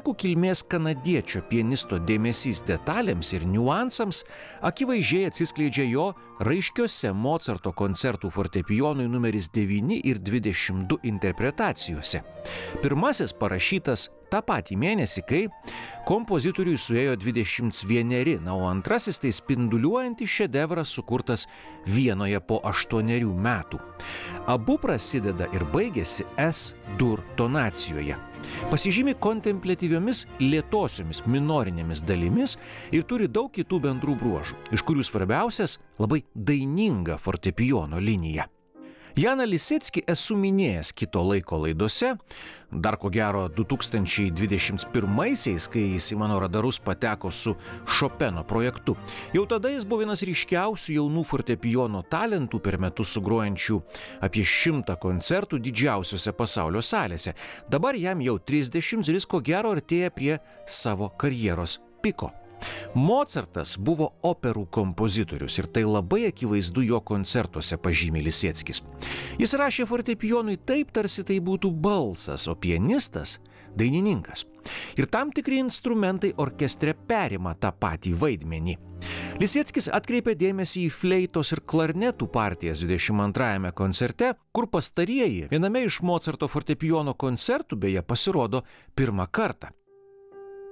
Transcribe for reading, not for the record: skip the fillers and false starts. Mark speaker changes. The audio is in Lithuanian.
Speaker 1: graikų kilmės kanadiečio pianisto dėmesys detalėms ir niuansams akivaizdžiai atsiskleidžia jo raiškiose Mocarto koncertų fortepijonui numeris 9 ir 22 interpretacijose. Pirmasis parašytas tą patį mėnesį, kai kompozitoriui suėjo 21, o antrasis tai spinduliuojantis šedevras sukurtas Vienoje po 8 metų. Abu prasideda ir baigiasi S-dur tonacijoje. Pasižymi kontempliatyviomis lėtosiomis minorinėmis dalimis ir turi daug kitų bendrų bruožų, iš kurių svarbiausias labai daininga fortepijono linija. Janą Liseckį esu minėjęs kito laiko laidose, dar ko gero 2021-aisiais, kai jis į mano radarus pateko su Chopino projektu. Jau tada jis buvo vienas ryškiausių jaunų fortepijono talentų, per metus sugruojančių apie 100 koncertų didžiausiose pasaulio salėse. Dabar jam jau 30 ir jis ko gero artėja prie savo karjeros piko. Mocartas buvo operų kompozitorius ir tai labai akivaizdu jo koncertuose, pažymi Liseckis. Jis rašė fortepijonui taip, tarsi tai būtų balsas, o pianistas – dainininkas. Ir tam tikri instrumentai orkestre perima tą patį vaidmenį. Liseckis atkreipė dėmesį į fleitos ir klarnetų partijas 22 koncerte, kur pastarieji viename iš Mocarto fortepijono koncertų beje pasirodo pirmą kartą.